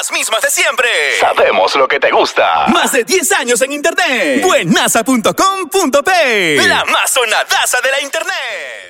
las mismas de siempre. Sabemos lo que te gusta. Más de 10 años en internet. Buenasa.com.p. La más sonadaza de la internet.